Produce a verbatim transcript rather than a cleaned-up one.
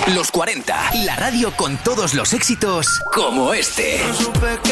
Los cuarenta, la radio con todos los éxitos como este. No supe